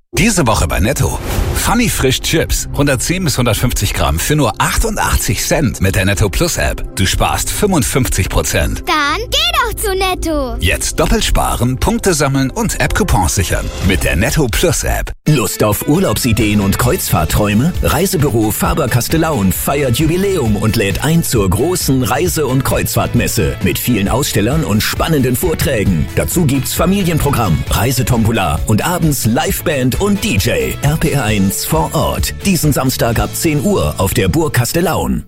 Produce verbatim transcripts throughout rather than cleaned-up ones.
Diese Woche bei Netto. Funny Frisch Chips. hundertzehn bis hundertfünfzig Gramm für nur achtundachtzig Cent mit der Netto Plus App. Du sparst fünfundfünfzig Prozent. Dann geh doch zu Netto. Jetzt doppelt sparen, Punkte sammeln und App-Coupons sichern. Mit der Netto Plus App. Lust auf Urlaubsideen und Kreuzfahrtträume? Reisebüro Faber-Castelaun feiert Jubiläum und lädt ein zur großen Reise- und Kreuzfahrtmesse mit vielen Ausstellern und spannenden Vorträgen. Dazu gibt's Familienprogramm, Reisetombola und abends Liveband und D J. R P R eins vor Ort. Diesen Samstag ab zehn Uhr auf der Burg Castelaun.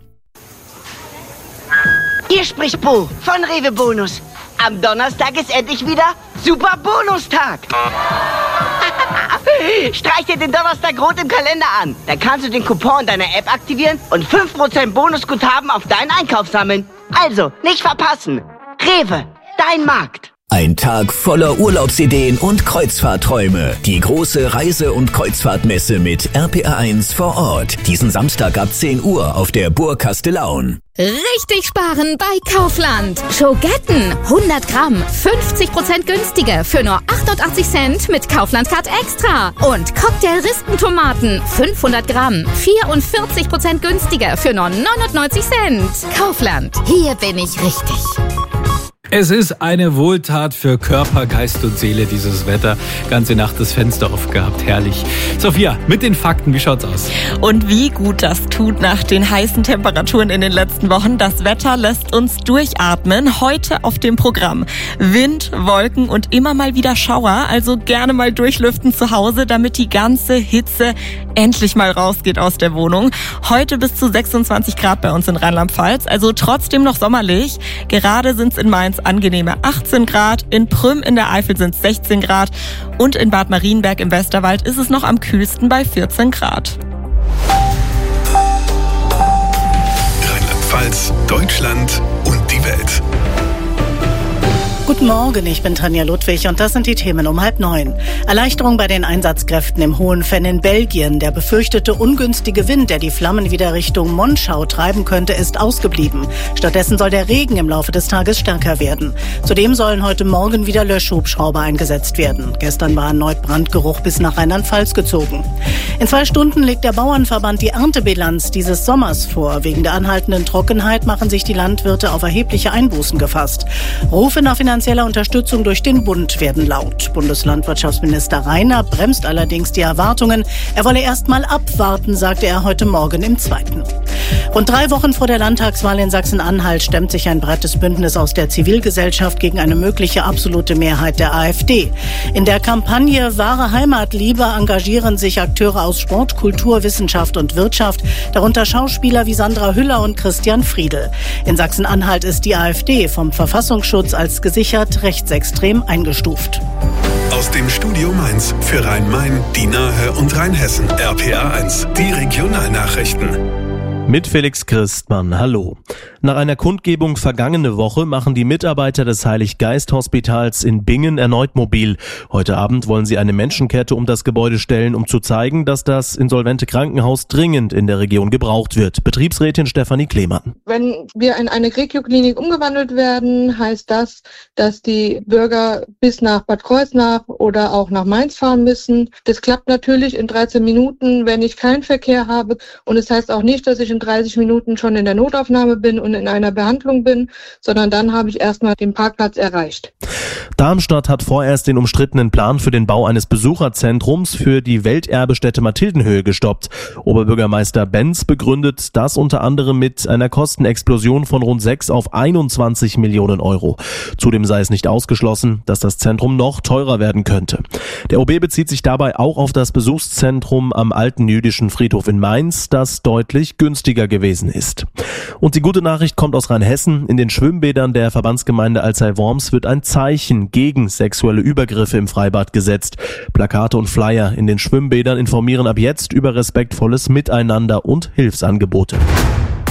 Hier spricht Bo von Rewe Bonus. Am Donnerstag ist endlich wieder Super Bonustag. Streich dir den Donnerstag rot im Kalender an. Dann kannst du den Coupon in deiner App aktivieren und fünf Prozent Bonusguthaben auf deinen Einkauf sammeln. Also, nicht verpassen. Rewe, dein Markt. Ein Tag voller Urlaubsideen und Kreuzfahrtträume. Die große Reise- und Kreuzfahrtmesse mit R P R eins vor Ort. Diesen Samstag ab zehn Uhr auf der Burg Castelaun. Richtig sparen bei Kaufland. Schogetten hundert Gramm, fünfzig Prozent günstiger für nur achtundachtzig Cent mit Kaufland Card Extra. Und Cocktail-Rispentomaten fünfhundert Gramm, vierundvierzig Prozent günstiger für nur neunundneunzig Cent. Kaufland, hier bin ich richtig. Es ist eine Wohltat für Körper, Geist und Seele, dieses Wetter. Ganze Nacht das Fenster aufgehabt, herrlich. Sophia, mit den Fakten, wie schaut's aus? Und wie gut das tut nach den heißen Temperaturen in den letzten Wochen. Das Wetter lässt uns durchatmen. Heute auf dem Programm Wind, Wolken und immer mal wieder Schauer. Also gerne mal durchlüften zu Hause, damit die ganze Hitze endlich mal rausgeht aus der Wohnung. Heute bis zu sechsundzwanzig Grad bei uns in Rheinland-Pfalz. Also trotzdem noch sommerlich. Gerade sind's in Mainz angenehme achtzehn Grad, in Prüm in der Eifel sind es sechzehn Grad und in Bad Marienberg im Westerwald ist es noch am kühlsten bei vierzehn Grad. Rheinland-Pfalz, Deutschland und die Welt. Guten Morgen, ich bin Tanja Ludwig und das sind die Themen um halb neun. Erleichterung bei den Einsatzkräften im Hohenfenn in Belgien. Der befürchtete ungünstige Wind, der die Flammen wieder Richtung Monschau treiben könnte, ist ausgeblieben. Stattdessen soll der Regen im Laufe des Tages stärker werden. Zudem sollen heute Morgen wieder Löschhubschrauber eingesetzt werden. Gestern war erneut Brandgeruch bis nach Rheinland-Pfalz gezogen. In zwei Stunden legt der Bauernverband die Erntebilanz dieses Sommers vor. Wegen der anhaltenden Trockenheit machen sich die Landwirte auf erhebliche Einbußen gefasst. Rufe nach finanzieller Unterstützung durch den Bund werden laut. Bundeslandwirtschaftsminister Rainer bremst allerdings die Erwartungen. Er wolle erst mal abwarten, sagte er heute Morgen im Zweiten. Rund drei Wochen vor der Landtagswahl in Sachsen-Anhalt stemmt sich ein breites Bündnis aus der Zivilgesellschaft gegen eine mögliche absolute Mehrheit der AfD. In der Kampagne Wahre Heimatliebe engagieren sich Akteure aus Sport, Kultur, Wissenschaft und Wirtschaft, darunter Schauspieler wie Sandra Hüller und Christian Friedel. In Sachsen-Anhalt ist die AfD vom Verfassungsschutz als gesichert rechtsextrem eingestuft. Aus dem Studio Mainz für Rhein-Main, die Nahe und Rheinhessen. R P R eins, die Regionalnachrichten. Mit Felix Christmann, hallo. Nach einer Kundgebung vergangene Woche machen die Mitarbeiter des Heilig-Geist-Hospitals in Bingen erneut mobil. Heute Abend wollen sie eine Menschenkette um das Gebäude stellen, um zu zeigen, dass das insolvente Krankenhaus dringend in der Region gebraucht wird. Betriebsrätin Stefanie Klemann. Wenn wir in eine Regio-Klinik umgewandelt werden, heißt das, dass die Bürger bis nach Bad Kreuznach oder auch nach Mainz fahren müssen. Das klappt natürlich in dreizehn Minuten, wenn ich keinen Verkehr habe. Und es heißt auch nicht, dass ich in dreißig Minuten schon in der Notaufnahme bin und in einer Behandlung bin, sondern dann habe ich erstmal den Parkplatz erreicht. Darmstadt hat vorerst den umstrittenen Plan für den Bau eines Besucherzentrums für die Welterbestätte Mathildenhöhe gestoppt. Oberbürgermeister Benz begründet das unter anderem mit einer Kostenexplosion von rund sechs auf einundzwanzig Millionen Euro. Zudem sei es nicht ausgeschlossen, dass das Zentrum noch teurer werden könnte. Der O B bezieht sich dabei auch auf das Besuchszentrum am alten jüdischen Friedhof in Mainz, das deutlich günstiger gewesen ist. Und die gute Nachricht kommt aus Rheinhessen. In den Schwimmbädern der Verbandsgemeinde Alzey-Worms wird ein Zeichen gegen sexuelle Übergriffe im Freibad gesetzt. Plakate und Flyer in den Schwimmbädern informieren ab jetzt über respektvolles Miteinander und Hilfsangebote.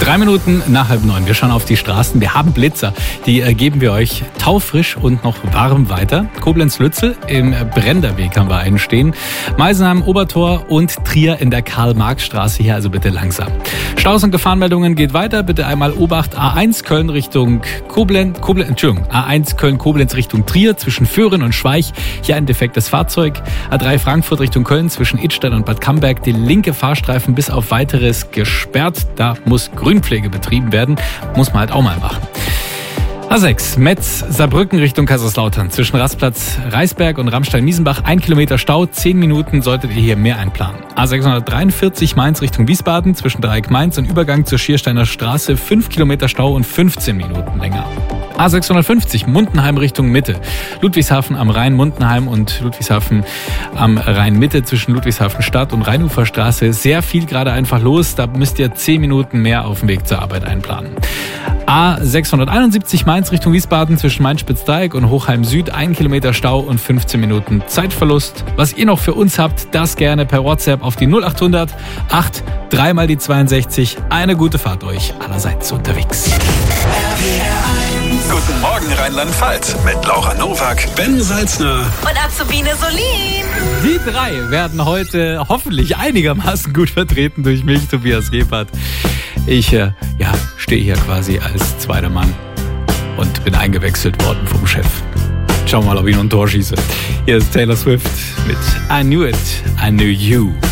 Drei Minuten nach halb neun. Wir schauen auf die Straßen. Wir haben Blitzer. Die äh, geben wir euch taufrisch und noch warm weiter. Koblenz-Lützel im Brenderweg haben wir einen stehen. Meisenheim, Obertor und Trier in der Karl-Marx-Straße. Hier also bitte langsam. Staus und Gefahrenmeldungen geht weiter. Bitte einmal Obacht A eins Köln Richtung Koblenz. Koblenz Entschuldigung, A eins Köln-Koblenz Richtung Trier zwischen Föhren und Schweich. Hier ein defektes Fahrzeug. A drei Frankfurt Richtung Köln zwischen Idstein und Bad Camberg. Die linke Fahrstreifen bis auf weiteres gesperrt. Da muss Grünpflege betrieben werden. Muss man halt auch mal machen. A sechs, Metz, Saarbrücken Richtung Kaiserslautern. Zwischen Rastplatz Reisberg und Rammstein-Miesenbach ein Kilometer Stau. Zehn Minuten solltet ihr hier mehr einplanen. A sechshundertdreiundvierzig, Mainz Richtung Wiesbaden. Zwischen Dreieck Mainz und Übergang zur Schiersteiner Straße. Fünf Kilometer Stau und fünfzehn Minuten länger. A sechshundertfünfzig, Mundenheim Richtung Mitte. Ludwigshafen am Rhein, Mundenheim und Ludwigshafen am Rhein-Mitte zwischen Ludwigshafen Stadt und Rheinuferstraße. Sehr viel gerade einfach los. Da müsst ihr zehn Minuten mehr auf dem Weg zur Arbeit einplanen. A sechshunderteinundsiebzig, Mainz Richtung Wiesbaden zwischen Mainz-Spitzdreieck und Hochheim Süd. Ein Kilometer Stau und fünfzehn Minuten Zeitverlust. Was ihr noch für uns habt, das gerne per WhatsApp auf die null achthundert acht dreimal die zweiundsechzig. Eine gute Fahrt euch allerseits unterwegs. Guten Morgen Rheinland-Pfalz mit Laura Nowak, Ben Salzner und Azubine Solin. Die drei werden heute hoffentlich einigermaßen gut vertreten durch mich, Tobias Gebhardt. Ich äh, ja, stehe hier quasi als zweiter Mann und bin eingewechselt worden vom Chef. Schauen wir mal, ob ich noch ein Tor schieße. Hier ist Taylor Swift mit I Knew It, I Knew You.